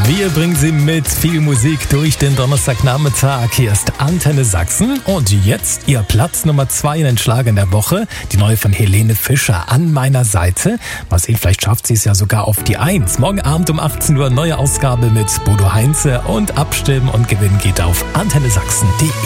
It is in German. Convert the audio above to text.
Wir bringen Sie mit viel Musik durch den Donnerstagnachmittag. Hier ist Antenne Sachsen und jetzt Ihr Platz Nummer 2 in den Schlagern der Woche. Die neue von Helene Fischer, An meiner Seite. Mal sehen, vielleicht schafft sie es ja sogar auf die 1. Morgen Abend um 18 Uhr neue Ausgabe mit Bodo Heinze und abstimmen und gewinnen geht auf antennesachsen.de.